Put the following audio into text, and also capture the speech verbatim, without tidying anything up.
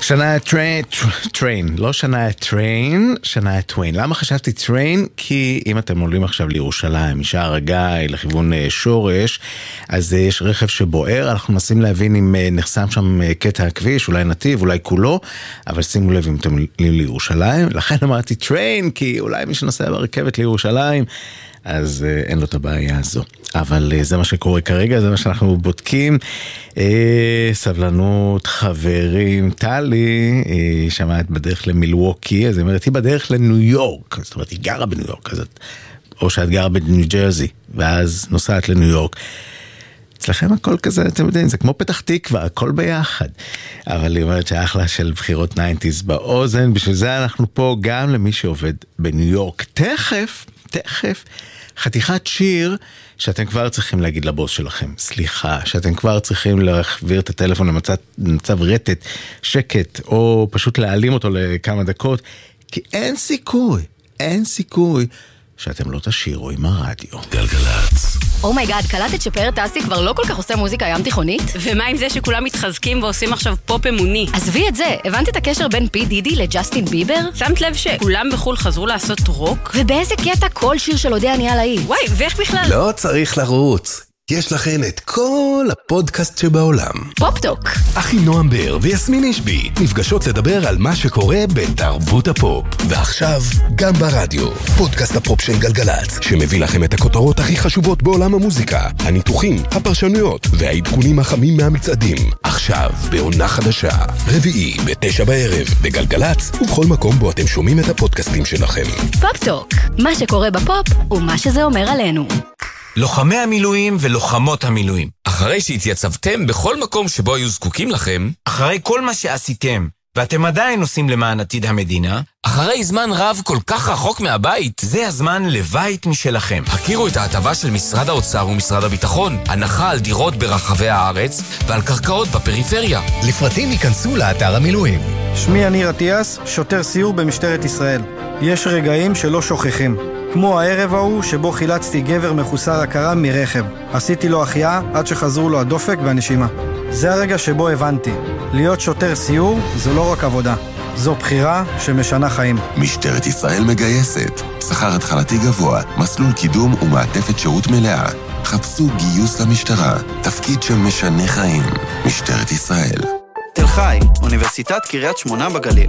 שנה טריין, טריין, לא שנה טריין, שנה טוויין. למה חשבתי טריין? כי אם אתם עולים עכשיו לירושלים, משער הגיא לכיוון שורש, אז יש רכב שבוער, אנחנו מנסים להבין אם נחסם שם קטע הכביש, אולי נתיב, אולי כולו, אבל שימו לב אם אתם עולים לירושלים, לכן אמרתי טריין, כי אולי מי שנוסע ברכבת לירושלים, אז אה, אין לו את הבעיה הזו. אבל אה, זה מה שקורה כרגע, זה מה שאנחנו בודקים. אה, סבלנות, חברים, טלי, אה, שמעת בדרך למילווקי, אז היא אומרת, היא בדרך לניו יורק, זאת אומרת, היא גרה בניו יורק, אז את, או שאת גרה בניו ג'רזי, ואז נוסעת לניו יורק. אצלכם הכל כזה, אתם יודעים, זה כמו פתח תקווה, הכל ביחד. אבל היא אומרת שהאחלה של בחירות תשעים באוזן, בשביל זה אנחנו פה גם למי שעובד בניו יורק. תכף, תכף, חתיכת שיר שאתם כבר צריכים להגיד לבוס שלכם, סליחה, שאתם כבר צריכים להחביר את הטלפון למצב, למצב רטט, שקט, או פשוט להעלים אותו לכמה דקות, כי אין סיכוי, אין סיכוי, שאתם לא תשירו עם הרדיו. גלגלץ. אומייגאד, קלטת שפאר טסי כבר לא כל כך עושה מוזיקה ים תיכונית? ומה עם זה שכולם מתחזקים ועושים עכשיו פופ אמוני? עזבי את זה, הבנת את הקשר בין פי דידי לג'סטין ביבר? שמת לב שכולם בחול חזרו לעשות רוק? ובאיזה קטע כל שיר של אודיה נהיה להיט? וואי, ואיך בכלל? לא צריך לרוץ. יש לכן את כל הפודקאסט שבעולם. פופטוק. אחי נועם בר ויסמין אישבי נפגשות לדבר על מה שקורה בתרבות הפופ. ועכשיו גם ברדיו, פודקאסט הפופ של גלגלץ, שמביא לכם את הכותרות הכי חשובות בעולם המוזיקה, הניתוחים, הפרשנויות והעדכונים החמים מהמצעדים. עכשיו בעונה חדשה, רביעי בתשע בערב בגלגלץ, ובכל מקום בו אתם שומעים את הפודקאסטים שלכם. פופטוק. מה שקורה בפופ ומה שזה אומר עלינו. לוחמי המילואים ולוחמות המילואים, אחרי שהתייצבתם בכל מקום שבו היו זקוקים לכם, אחרי כל מה שעשיתם, ואתם עדיין עושים למען עתיד המדינה, אחרי זמן רב כל כך רחוק מהבית, זה הזמן לבית משלכם. הכירו את ההטבה של משרד האוצר ומשרד הביטחון, הנחה על דירות ברחבי הארץ ועל קרקעות בפריפריה. לפרטים ייכנסו לאתר המילואים. שמי יניר עטיאס, שוטר סיור במשטרת ישראל. יש רגעים שלא שוכחים. כמו הערב ההוא שבו חילצתי גבר מחוסר הכרה מרכב. עשיתי לו החייאה עד שחזרו לו הדופק והנשימה. זה הרגע שבו הבנתי. להיות שוטר סיור זו לא רק עבודה. זו בחירה שמשנה חיים. משטרת ישראל מגייסת. שכר התחלתי גבוה, מסלול קידום ומעטפת שירות מלאה. חפשו גיוס למשטרה. תפקיד שמשנה חיים. משטרת ישראל. תל חי, אוניברסיטת קריית שמונה בגליל.